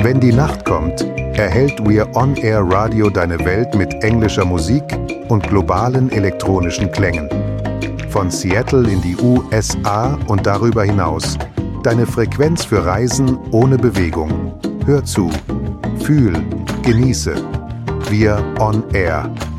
Wenn die Nacht kommt, erhält We're On Air Radio deine Welt mit englischer Musik und globalen elektronischen Klängen. Von Seattle in die USA und darüber hinaus. Deine Frequenz für Reisen ohne Bewegung. Hör zu, fühl, genieße. We're On Air.